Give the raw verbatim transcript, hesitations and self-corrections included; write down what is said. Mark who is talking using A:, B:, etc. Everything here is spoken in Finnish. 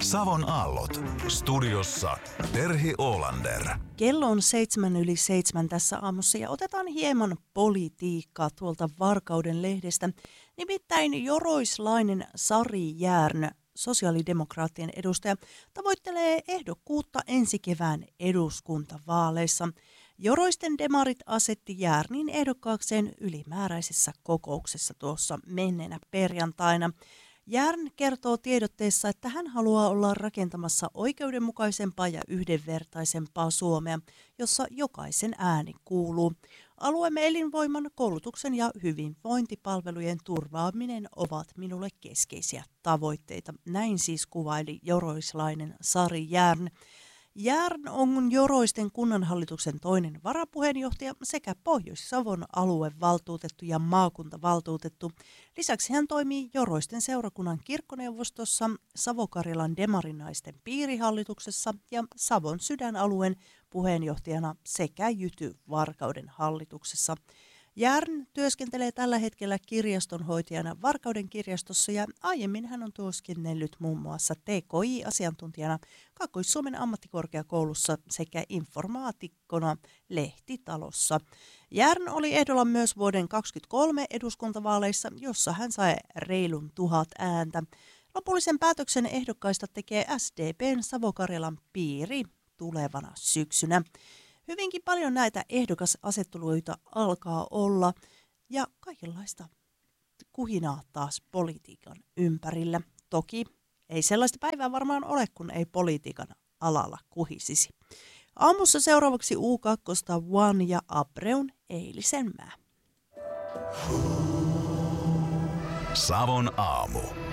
A: Savon aallot. Studiossa Terhi Oolander.
B: Kello on seitsemän yli seitsemän tässä aamussa ja otetaan hieman politiikkaa tuolta Varkauden lehdestä. Nimittäin joroislainen Sari Jäärnö, sosiaalidemokraattien edustaja, tavoittelee ehdokkuutta ensi kevään eduskuntavaaleissa. Joroisten demarit asetti Jäärnin ehdokkaakseen ylimääräisessä kokouksessa tuossa menneenä perjantaina. Jäärn kertoo tiedotteessa, että hän haluaa olla rakentamassa oikeudenmukaisempaa ja yhdenvertaisempaa Suomea, jossa jokaisen ääni kuuluu. Alueemme elinvoiman, koulutuksen ja hyvinvointipalvelujen turvaaminen ovat minulle keskeisiä tavoitteita. Näin siis kuvaili joroislainen Sari Jäärn. Jäärn on Joroisten kunnanhallituksen toinen varapuheenjohtaja sekä Pohjois-Savon aluevaltuutettu ja maakuntavaltuutettu. Lisäksi hän toimii Joroisten seurakunnan kirkkoneuvostossa, Savo-Karjalan demarinaisten piirihallituksessa ja Savon sydänalueen puheenjohtajana sekä Jyty Varkauden hallituksessa. Jäärn työskentelee tällä hetkellä kirjastonhoitajana Varkauden kirjastossa ja aiemmin hän on työskennellyt muun muassa T K I-asiantuntijana Kaakkois-Suomen ammattikorkeakoulussa sekä informaatikkona Lehtitalossa. Jäärn oli ehdolla myös vuoden kaksituhattakaksikymmentäkolme eduskuntavaaleissa, jossa hän sai reilun tuhat ääntä. Lopullisen päätöksen ehdokkaista tekee S D P:n Savo-Karjalan piiri tulevana syksynä. Hyvinkin paljon näitä ehdokasasetteluita alkaa olla ja kaikenlaista kuhinaa taas politiikan ympärillä. Toki ei sellaista päivää varmaan ole, kun ei politiikan alalla kuhisisi. Aamussa seuraavaksi U kaksi, One ja Abreun Eilisen mä.
A: Savon aamu.